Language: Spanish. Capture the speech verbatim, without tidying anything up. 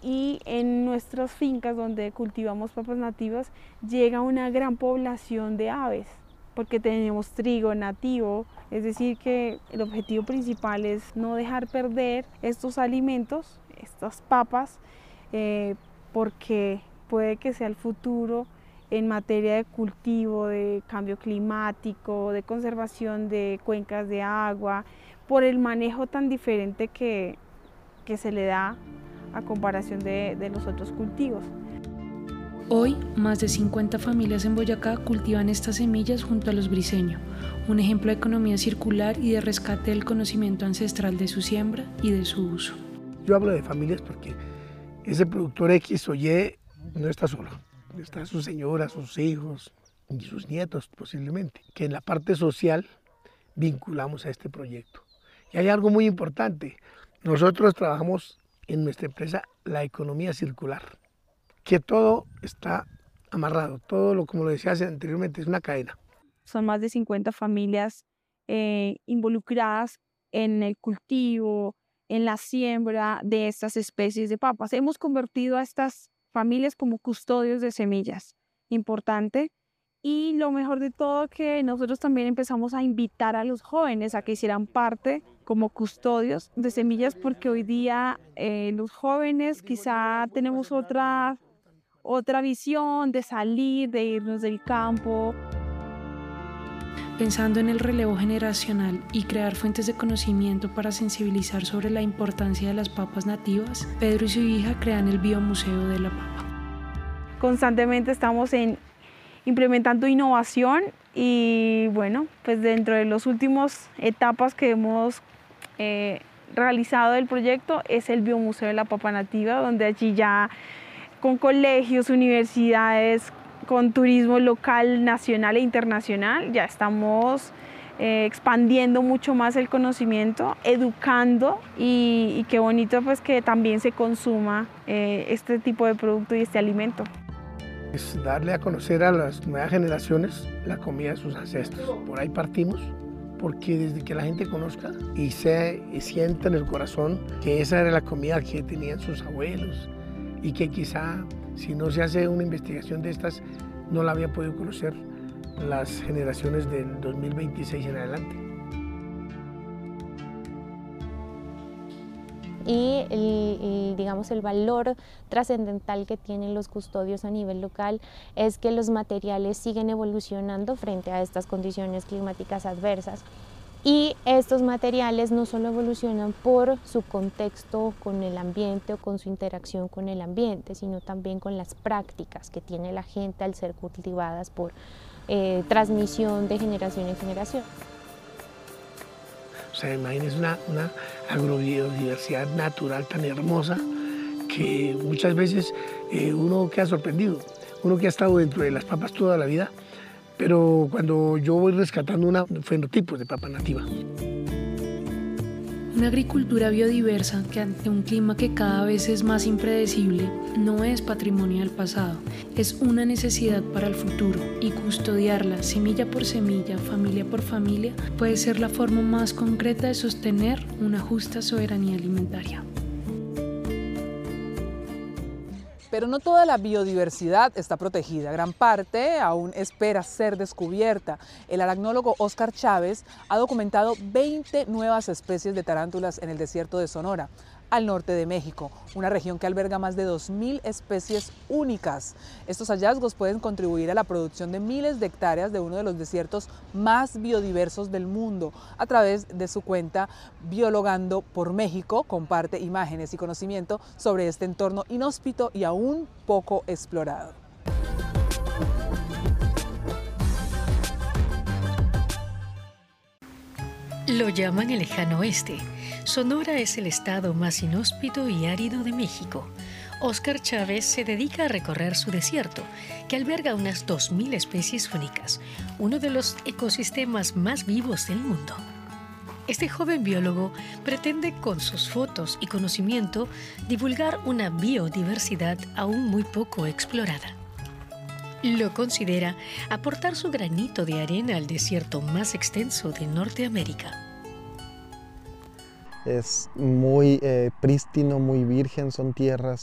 y en nuestras fincas donde cultivamos papas nativas llega una gran población de aves, porque tenemos trigo nativo, es decir que el objetivo principal es no dejar perder estos alimentos, estas papas, eh, porque puede que sea el futuro en materia de cultivo, de cambio climático, de conservación de cuencas de agua, por el manejo tan diferente que, que se le da a comparación de, de los otros cultivos. Hoy, más de cincuenta familias en Boyacá cultivan estas semillas junto a los briceños, un ejemplo de economía circular y de rescate del conocimiento ancestral de su siembra y de su uso. Yo hablo de familias porque ese productor X o Y no está solo, está su señora, sus hijos y sus nietos posiblemente, que en la parte social vinculamos a este proyecto. Y hay algo muy importante, nosotros trabajamos en nuestra empresa la economía circular, que todo está amarrado, todo lo, como lo decía anteriormente, es una cadena. Son más de cincuenta familias eh, involucradas en el cultivo, en la siembra de estas especies de papas. Hemos convertido a estas familias como custodios de semillas, importante. Y lo mejor de todo, que nosotros también empezamos a invitar a los jóvenes a que hicieran parte como custodios de semillas, porque hoy día eh, los jóvenes quizá tenemos otra, otra visión de salir, de irnos del campo. Pensando en el relevo generacional y crear fuentes de conocimiento para sensibilizar sobre la importancia de las papas nativas, Pedro y su hija crean el Biomuseo de la Papa. Constantemente estamos en implementando innovación y bueno, pues dentro de las últimas etapas que hemos eh, realizado del proyecto es el Biomuseo de la Papa Nativa, donde allí ya con colegios, universidades, con turismo local, nacional e internacional, ya estamos eh, expandiendo mucho más el conocimiento, educando y, y qué bonito pues que también se consuma eh, este tipo de producto y este alimento. Es darle a conocer a las nuevas generaciones la comida de sus ancestros. Por ahí partimos, porque desde que la gente conozca y se y sienta en el corazón que esa era la comida que tenían sus abuelos y que quizá si no se hace una investigación de estas no la había podido conocer las generaciones del dos mil veintiséis en adelante. Y el, el, digamos, el valor trascendental que tienen los custodios a nivel local es que los materiales siguen evolucionando frente a estas condiciones climáticas adversas. Y estos materiales no solo evolucionan por su contexto con el ambiente o con su interacción con el ambiente, sino también con las prácticas que tiene la gente al ser cultivadas por eh, transmisión de generación en generación. O sea, imagínense una, una agrobiodiversidad natural tan hermosa que muchas veces eh, uno queda sorprendido. Uno que ha estado dentro de las papas toda la vida, pero cuando yo voy rescatando una fenotipos de papa nativa. Una agricultura biodiversa que ante un clima que cada vez es más impredecible no es patrimonio del pasado, es una necesidad para el futuro y custodiarla semilla por semilla, familia por familia, puede ser la forma más concreta de sostener una justa soberanía alimentaria. Pero no toda la biodiversidad está protegida, gran parte aún espera ser descubierta. El aracnólogo Óscar Chávez ha documentado veinte nuevas especies de tarántulas en el desierto de Sonora, al norte de México, una región que alberga más de dos mil especies únicas. Estos hallazgos pueden contribuir a la producción de miles de hectáreas de uno de los desiertos más biodiversos del mundo. A través de su cuenta Biologando por México, comparte imágenes y conocimiento sobre este entorno inhóspito y aún poco explorado. Lo llaman el lejano oeste. Sonora es el estado más inhóspito y árido de México. Óscar Chávez se dedica a recorrer su desierto, que alberga unas dos mil especies únicas, uno de los ecosistemas más vivos del mundo. Este joven biólogo pretende con sus fotos y conocimiento divulgar una biodiversidad aún muy poco explorada. Lo considera aportar su granito de arena al desierto más extenso de Norteamérica. Es muy eh, prístino, muy virgen, son tierras